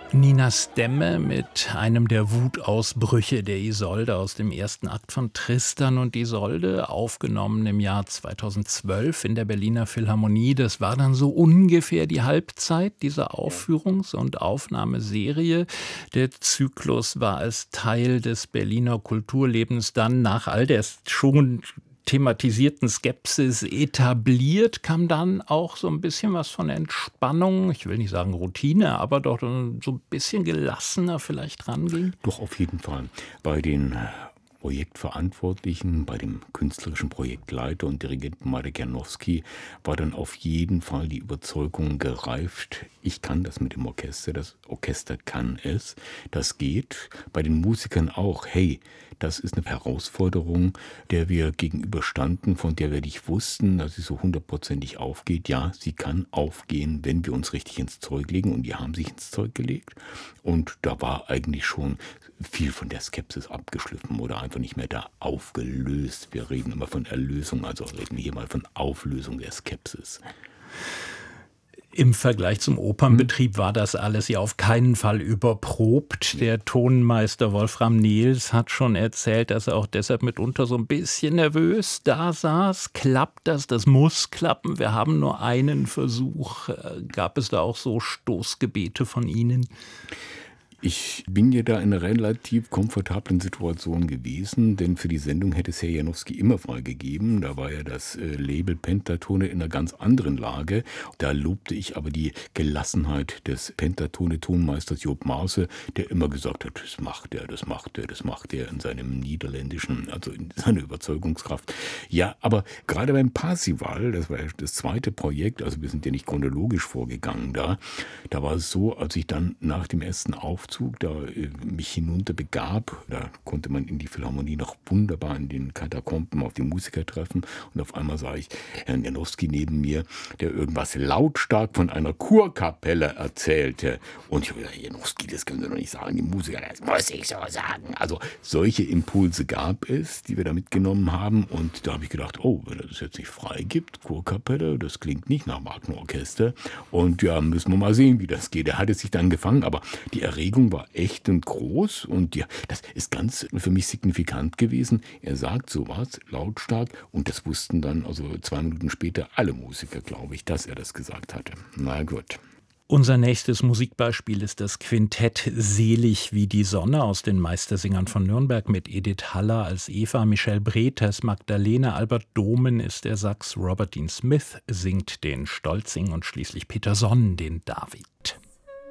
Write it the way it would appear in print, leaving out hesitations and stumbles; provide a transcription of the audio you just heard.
Nina Stemme mit einem der Wutausbrüche der Isolde aus dem ersten Akt von Tristan und Isolde, aufgenommen im Jahr 2012 in der Berliner Philharmonie. Das war dann so ungefähr die Halbzeit dieser Aufführungs- und Aufnahmeserie. Der Zyklus war als Teil des Berliner Kulturlebens dann nach all der schon thematisierten Skepsis etabliert, kam dann auch so ein bisschen was von Entspannung, ich will nicht sagen Routine, aber doch so ein bisschen gelassener vielleicht ranging? Doch, auf jeden Fall. Bei den Projektverantwortlichen, bei dem künstlerischen Projektleiter und Dirigenten Marek Janowski war dann auf jeden Fall die Überzeugung gereift, ich kann das mit dem Orchester, das Orchester kann es, das geht. Bei den Musikern auch, hey, das ist eine Herausforderung, der wir gegenüberstanden, von der wir nicht wussten, dass sie so hundertprozentig aufgeht. Ja, sie kann aufgehen, wenn wir uns richtig ins Zeug legen, und die haben sich ins Zeug gelegt. Und da war eigentlich schon viel von der Skepsis abgeschliffen oder einfach nicht mehr da aufgelöst. Wir reden immer von Erlösung, also reden wir hier mal von Auflösung der Skepsis. Im Vergleich zum Opernbetrieb war das alles ja auf keinen Fall überprobt. Der Tonmeister Wolfram Nehls hat schon erzählt, dass er auch deshalb mitunter so ein bisschen nervös da saß. Klappt das? Das muss klappen. Wir haben nur einen Versuch. Gab es da auch so Stoßgebete von Ihnen? Ich bin ja da in einer relativ komfortablen Situation gewesen, denn für die Sendung hätte es Herr Janowski immer freigegeben. Da war ja das Label Pentatone in einer ganz anderen Lage. Da lobte ich aber die Gelassenheit des Pentatone-Tonmeisters Joop Maasse, der immer gesagt hat, das macht er in seinem Niederländischen, also in seiner Überzeugungskraft. Ja, aber gerade beim Parzival, das war ja das zweite Projekt, also wir sind ja nicht chronologisch vorgegangen da war es so, als ich dann nach dem ersten Aufzug da mich hinunter begab, da konnte man in die Philharmonie noch wunderbar in den Katakomben auf die Musiker treffen, und auf einmal sah ich Herrn Janowski neben mir, der irgendwas lautstark von einer Kurkapelle erzählte, und ich habe gesagt, Janowski, das können Sie doch nicht sagen, die Musiker, das muss ich so sagen. Also solche Impulse gab es, die wir da mitgenommen haben, und da habe ich gedacht, oh, wenn er das jetzt nicht frei gibt, Kurkapelle, das klingt nicht nach Wagner-Orchester, und ja, müssen wir mal sehen, wie das geht. Er hat es sich dann gefangen, aber die Erregung war echt und groß, und ja, das ist ganz für mich signifikant gewesen. Er sagt sowas lautstark, und das wussten dann also 2 Minuten später alle Musiker, glaube ich, dass er das gesagt hatte. Na gut. Unser nächstes Musikbeispiel ist das Quintett Selig wie die Sonne aus den Meistersingern von Nürnberg mit Edith Haller als Eva, Michelle Breters Magdalene, Albert Domen ist der Sax, Robert Dean Smith singt den Stolzing und schließlich Peter Sonn den David.